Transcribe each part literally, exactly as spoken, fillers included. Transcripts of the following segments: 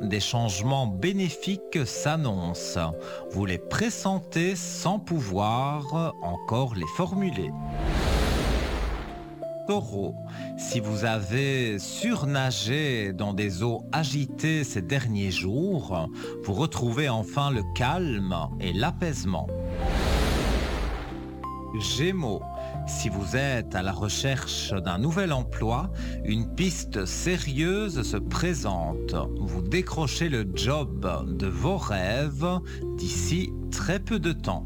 des changements bénéfiques s'annoncent. Vous les pressentez sans pouvoir encore les formuler. Taureau, si vous avez surnagé dans des eaux agitées ces derniers jours, vous retrouvez enfin le calme et l'apaisement. Gémeaux, si vous êtes à la recherche d'un nouvel emploi, une piste sérieuse se présente. Vous décrochez le job de vos rêves d'ici très peu de temps.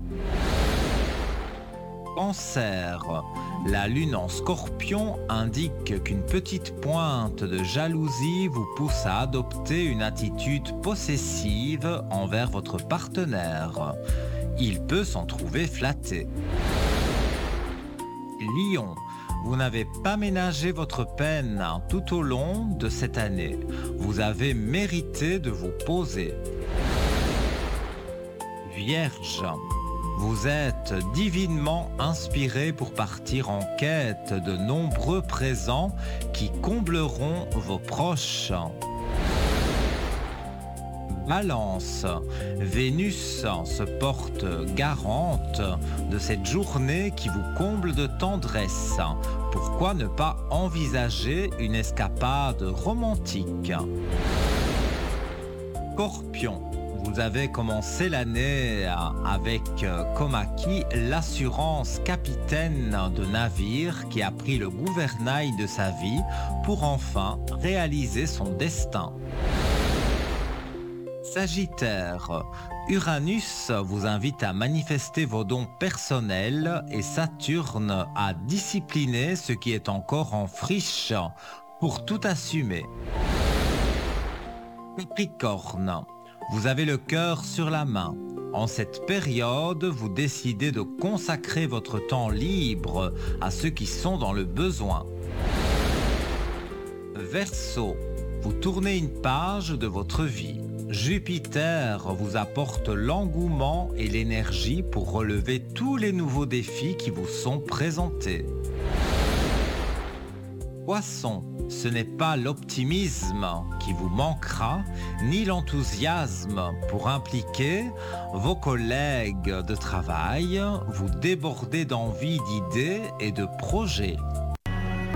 Cancer, la lune en Scorpion indique qu'une petite pointe de jalousie vous pousse à adopter une attitude possessive envers votre partenaire. Il peut s'en trouver flatté. Lion, vous n'avez pas ménagé votre peine tout au long de cette année. Vous avez mérité de vous poser. Vierge, vous êtes divinement inspiré pour partir en quête de nombreux présents qui combleront vos proches. Balance, Vénus se porte garante de cette journée qui vous comble de tendresse. Pourquoi ne pas envisager une escapade romantique? Scorpion, vous avez commencé l'année avec comme acquis l'assurance capitaine de navire qui a pris le gouvernail de sa vie pour enfin réaliser son destin. Sagittaire, Uranus vous invite à manifester vos dons personnels et Saturne à discipliner ce qui est encore en friche pour tout assumer. Capricorne, vous avez le cœur sur la main. En cette période, vous décidez de consacrer votre temps libre à ceux qui sont dans le besoin. Verseau, vous tournez une page de votre vie. Jupiter vous apporte l'engouement et l'énergie pour relever tous les nouveaux défis qui vous sont présentés. Poisson, ce n'est pas l'optimisme qui vous manquera, ni l'enthousiasme pour impliquer vos collègues de travail, vous débordez d'envie, d'idées et de projets.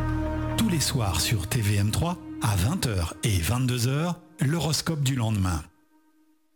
Tous les soirs sur T V M trois, à vingt heures et vingt-deux heures, l'horoscope du lendemain.